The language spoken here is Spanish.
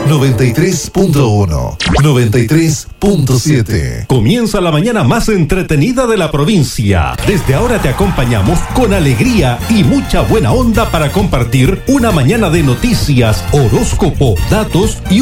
93.1, 93.7. Comienza la mañana más entretenida de la provincia. Desde ahora te acompañamos con alegría y mucha buena onda para compartir una mañana de noticias, horóscopo, datos y